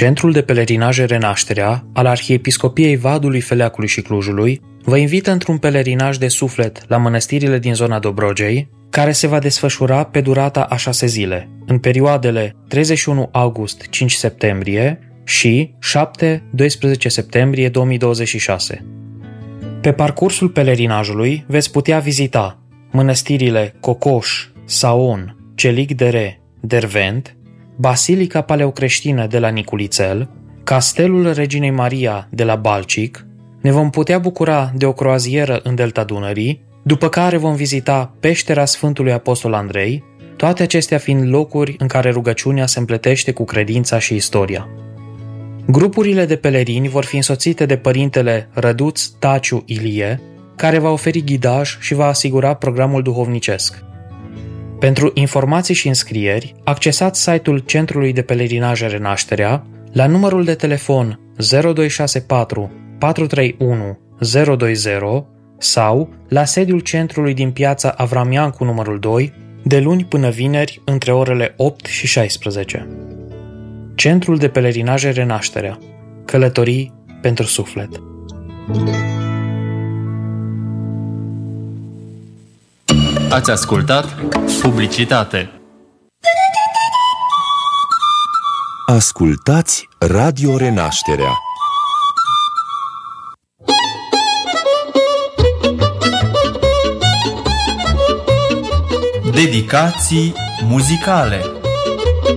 Centrul de Pelerinaje Renașterea al Arhiepiscopiei Vadului, Feleacului și Clujului vă invită într-un pelerinaj de suflet la mănăstirile din zona Dobrogei, care se va desfășura pe durata a 6 zile, în perioadele 31 august-5 septembrie și 7-12 septembrie 2026. Pe parcursul pelerinajului veți putea vizita mănăstirile Cocoș, Saon, Celic de Re, Dervent, Basilica Paleocreștină de la Niculițel, Castelul Reginei Maria de la Balcic. Ne vom putea bucura de o croazieră în delta Dunării, după care vom vizita peștera Sfântului Apostol Andrei, toate acestea fiind locuri în care rugăciunea se împletește cu credința și istoria. Grupurile de pelerini vor fi însoțite de părintele Răduț Taciu Ilie, care va oferi ghidaj și va asigura programul duhovnicesc. Pentru informații și înscrieri, accesați site-ul Centrului de Pelerinaje Renașterea la numărul de telefon 0264 431 020 sau la sediul centrului din piața Avramiancu numărul 2, de luni până vineri între orele 8 și 16. Centrul de Pelerinaje Renașterea. Călătorii pentru suflet. Ați ascultat publicitate. Ascultați Radio Renașterea. Dedicații muzicale.